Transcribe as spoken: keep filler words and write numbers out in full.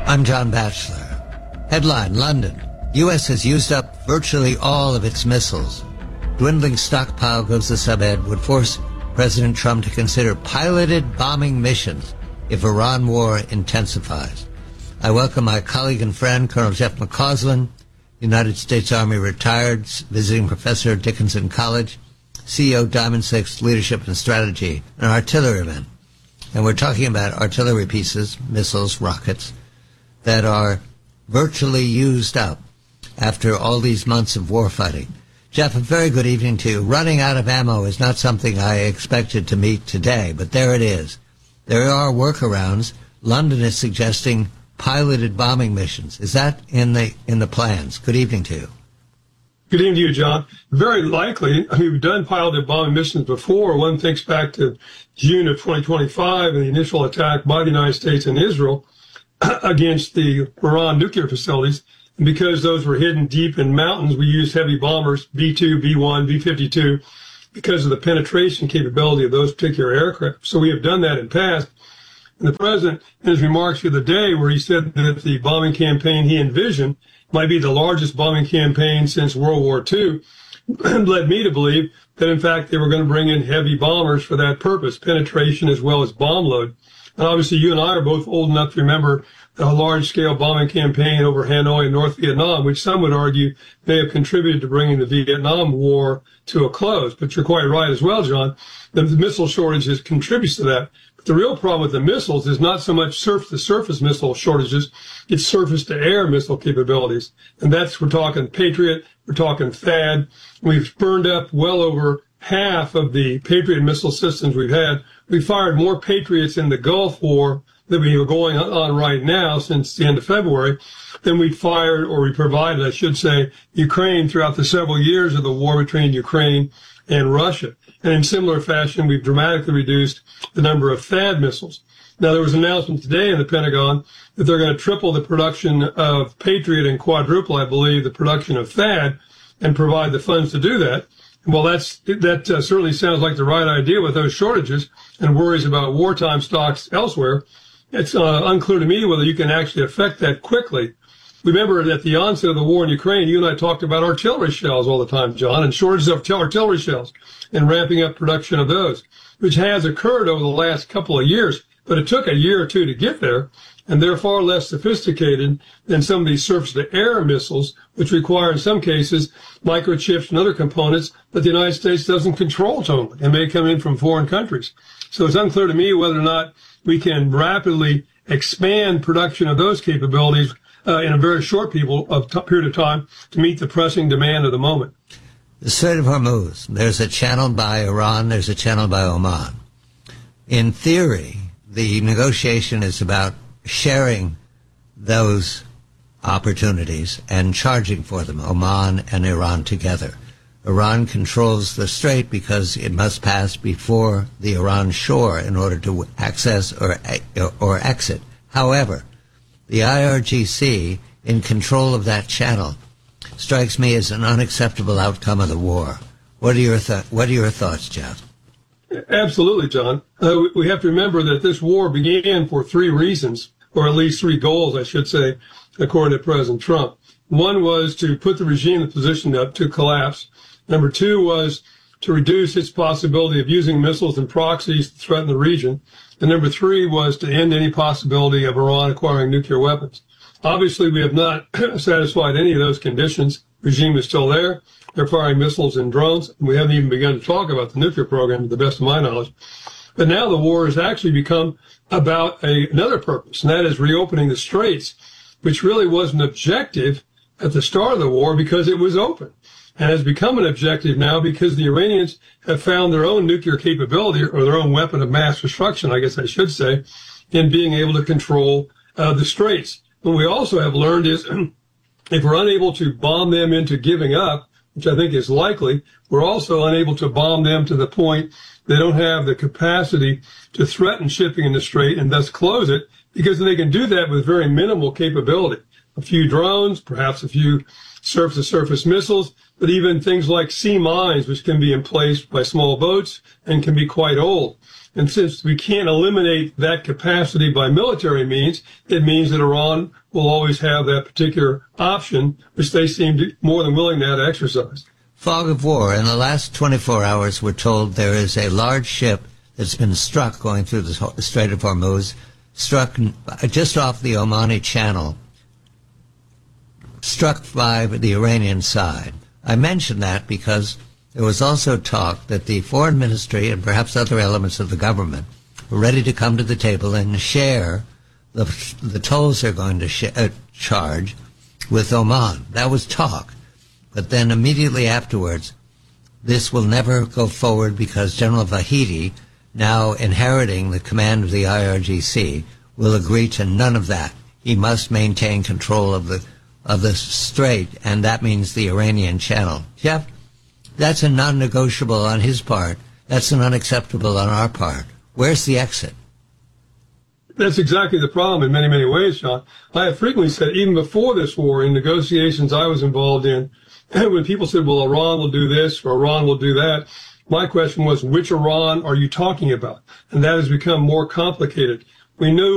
I'm John Batchelor. Headline, London. U S has used up virtually all of its missiles. Dwindling stockpile, goes the sub-ed, would force President Trump to consider piloted bombing missions if Iran war intensifies. I welcome my colleague and friend, Colonel Jeff McCausland, United States Army retired, visiting professor at Dickinson College, C E O Diamond Six Leadership and Strategy, an artillery event. And we're talking about artillery pieces, missiles, rockets, that are virtually used up after all these months of warfighting. Jeff, a very good evening to you. Running out of ammo is not something I expected to meet today, but there it is. There are workarounds. London is suggesting piloted bombing missions. Is that in the in the plans? Good evening to you. Good evening to you, John. Very likely. I mean, we've done piloted bombing missions before. One thinks back to June of twenty twenty-five and the initial attack by the United States and Israel against the Iran nuclear facilities. And because those were hidden deep in mountains, we used heavy bombers, B two, B one, B fifty-two, because of the penetration capability of those particular aircraft. So we have done that in the past. And the president, in his remarks the other day, where he said that the bombing campaign he envisioned might be the largest bombing campaign since World War Two, led me to believe that, in fact, they were going to bring in heavy bombers for that purpose, penetration as well as bomb load. And obviously, you and I are both old enough to remember a large-scale bombing campaign over Hanoi in North Vietnam, which some would argue may have contributed to bringing the Vietnam War to a close. But you're quite right as well, John. The missile shortages contributes to that. But the real problem with the missiles is not so much surface-to-surface missile shortages, it's surface-to-air missile capabilities. And that's, we're talking Patriot, we're talking THAAD. We've burned up well over half of the Patriot missile systems we've had. We fired more Patriots in the Gulf War that we are going on right now since the end of February than we fired, or we provided, I should say, Ukraine throughout the several years of the war between Ukraine and Russia. And in similar fashion, we've dramatically reduced the number of THAAD missiles. Now, there was an announcement today in the Pentagon that they're going to triple the production of Patriot and quadruple, I believe, the production of THAAD and provide the funds to do that. Well, that's, that uh, certainly sounds like the right idea with those shortages and worries about wartime stocks elsewhere. It's uh, unclear to me whether you can actually affect that quickly. Remember, at the onset of the war in Ukraine, you and I talked about artillery shells all the time, John, and shortages of artillery shells and ramping up production of those, which has occurred over the last couple of years. But it took a year or two to get there, and they're far less sophisticated than some of these surface-to-air missiles, which require, in some cases, microchips and other components that the United States doesn't control totally and may come in from foreign countries. So it's unclear to me whether or not we can rapidly expand production of those capabilities uh, in a very short people of t- period of time to meet the pressing demand of the moment. The Strait of Hormuz, there's a channel by Iran, there's a channel by Oman. In theory, the negotiation is about sharing those opportunities and charging for them, Oman and Iran together. Iran controls the strait because it must pass before the Iran shore in order to access or or exit. However, the I R G C, in control of that channel, strikes me as an unacceptable outcome of the war. What are your th- What are your thoughts, Jeff? Absolutely, John. Uh, we have to remember that this war began for three reasons, or at least three goals, I should say, according to President Trump. One was to put the regime in the position to, to collapse. Number two was to reduce its possibility of using missiles and proxies to threaten the region. And number three was to end any possibility of Iran acquiring nuclear weapons. Obviously, we have not satisfied any of those conditions. The regime is still there. They're firing missiles and drones. We haven't even begun to talk about the nuclear program, to the best of my knowledge. But now the war has actually become about a, another purpose, and that is reopening the straits, which really was an objective at the start of the war because it was open, and has become an objective now because the Iranians have found their own nuclear capability, or their own weapon of mass destruction, I guess I should say, in being able to control uh, the straits. What we also have learned is if we're unable to bomb them into giving up, which I think is likely, we're also unable to bomb them to the point they don't have the capacity to threaten shipping in the strait and thus close it, because they can do that with very minimal capability. A few drones, perhaps a few surface-to-surface missiles, but even things like sea mines, which can be emplaced by small boats and can be quite old. And since we can't eliminate that capacity by military means, it means that Iran will always have that particular option, which they seem to more than willing now to exercise. Fog of war. In the last twenty-four hours, we're told there is a large ship that's been struck going through the Strait of Hormuz, struck just off the Omani Channel, struck by the Iranian side. I mention that because there was also talk that the foreign ministry and perhaps other elements of the government were ready to come to the table and share the, the tolls they're going to sh- uh, charge with Oman. That was talk. But then immediately afterwards, this will never go forward because General Vahidi, now inheriting the command of the I R G C, will agree to none of that. He must maintain control of the of the strait, and that means the Iranian Channel. Jeff, that's a non-negotiable on his part. That's an unacceptable on our part. Where's the exit? That's exactly the problem in many, many ways, John. I have frequently said, even before this war, in negotiations I was involved in, when people said, well, Iran will do this or Iran will do that, my question was, which Iran are you talking about? And that has become more complicated. We know